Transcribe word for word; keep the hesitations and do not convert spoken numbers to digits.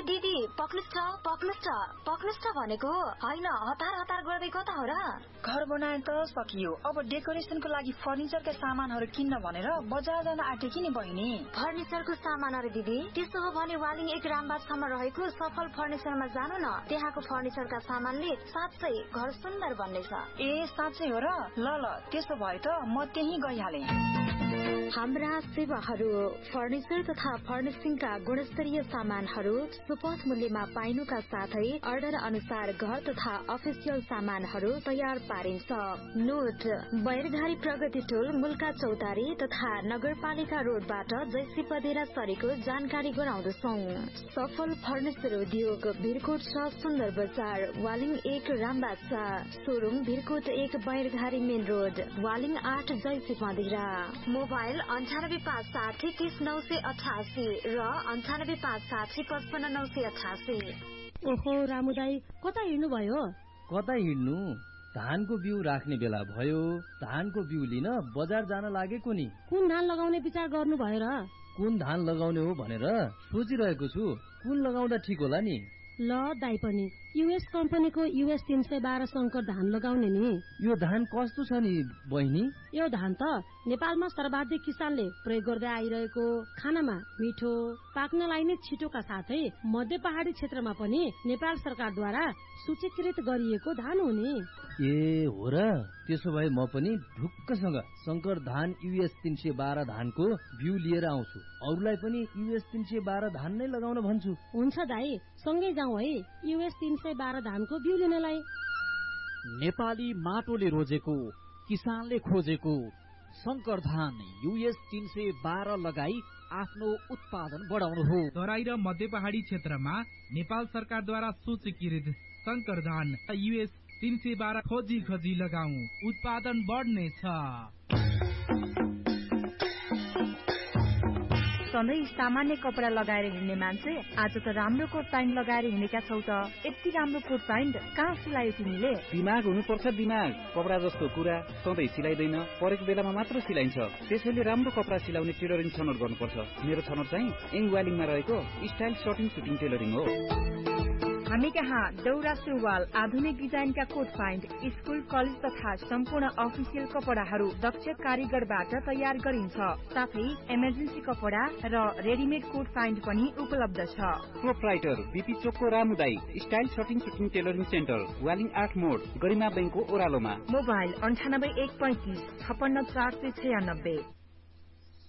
दिदी पक्नुस् त पक्नुस् त पक्नुस् त भनेको होइन हतार हतार गर्दै कता हो र? घर बनाए त सकियो, अब डेकोरेसनको लागि फर्निचरका सामानहरू किन्न भनेर बजार जान आँटेकी नि बहिनी। फर्निचरको सामान अरे दिदी? त्यसो हो भने वालिङ एक रामबागसम्म रहेको सफल फर्निचरमा जानु न। त्यहाँको फर्निचरका सामानले साँच्चै घर सुन्दर बन्नेछ। ए साँच्चै हो र? ल ल त्यसो भए त म त्यही गइहाले। हाम्रा सेवाहरू फर्निचर तथा फर्निशिङका गुणस्तरीय सामानहरू सुपथ मूल्यमा पाइनुका साथै अर्डर अनुसार घर तथा अफिसियल सामानहरू तयार पारिन्छ। नोट बैरघारी प्रगति टोल मुल्का चौतारी तथा नगरपालिका रोडबाट जैसी पदेरा सरेको जानकारी गराउँदछौ। सफल फर्निचर उद्योग भिरकोट छ सुन्दर बजार, वालिङ एक रामबाग छ, सोरुङ भिरकोट एक बैरघारी मेन रोड, वालिङ आठ जैसी पदेरा। मोबाइल अन्ठानब्बे पाँच साठी तीस नौ सय अठासी र अन्ठानब्बे पाँच साठी पचपन्न नौ सय अठासी। ओहो रामु दाई कता हिँड्नु भयो? कता हिँड्नु, धानको बिउ राख्ने बेला भयो। धानको बिउ लिन बजार जान लागेको नि। कुन धान लगाउने विचार गर्नु भयो र? कुन धान लगाउने हो भनेर सोचिरहेको छु। कुन लगाउँदा ठिक होला नि? ल दाई पनि युएस कम्पनीको युएस तीन सय बाह्र शंकर धान लगाउने नि। यो धान कस्तो छ नि बहिनी? यो धान त नेपालमा सर्वाधिक किसानले प्रयोग गर्दै आइरहेको, खानामा मिठो, पाक्नलाई नै छिटोका साथै मध्य पहाडी क्षेत्रमा पनि नेपाल सरकारद्वारा सूचीकृत गरिएको धान हो नि। ए हो र? त्यसो भए म पनि ढुक्कसँग शंकर धान युएस तीन सय बाह्र धानको बिउ लिएर आउँछु। अरूलाई पनि युएस तीन सय बाह्र धान नै लगाउन भन्छु। हुन्छ दाई, सँगै जाउँ है युएस तीन सय बाह्र धानको बिउ लिनलाई। नेपाली माटोले रोजेको, किसानले खोजेको शंकर धान युएस तीन सय बाह्र लगाई आफ्नो उत्पादन बढाउनु हो। तराई र मध्य पहाडी क्षेत्रमा नेपाल सरकारद्वारा सूचीकृत शंकर धान युएस तीन सय बाह्र खोजी खोजी लगाऊ, उत्पादन बढ्नेछ। सधैँ सामान्य कपडा लगाएर हिँड्ने मान्छे आज त राम्रो कोट प्यान्ट लगाएर हिँडेका छौ त। यति राम्रो कोट प्यान्ट कहाँ सिलायो तिमीले? दिमाग हुनुपर्छ दिमाग। कपडा जस्तो कुरा सधैँ सिलाइदैन, परेको बेलामा मात्र सिलाइन्छ। त्यसैले राम्रो कपडा सिलाउने टेलरिङ छनौट गर्नुपर्छ। मेरो छनौट चाहिँ यङ वालिङमा रहेको स्टाइल सर्टिङ सुटिङ टेलरिङ हो। हामी कहाँ दौरा सुरुवाल, आधुनिक डिजाइनका कोट प्यान्ट, स्कुल कलेज तथा सम्पूर्ण अफिसियल कपडाहरू दक्ष कारीगरबाट तयार गरिन्छ। साथै इमर्जेन्सी कपडा र रेडिमेड कोट प्यान्ट पनि उपलब्ध छ। प्रोप्राइटर बीपी चोकको रामुदाई style shirting shooting tailoring centre, Waling आठ मोड, गरिमा बैंकको ओह्रालोमा। मोबाइल अन्ठानब्बे एक पैंतिस छप्पन्न चार सय छयानब्बे।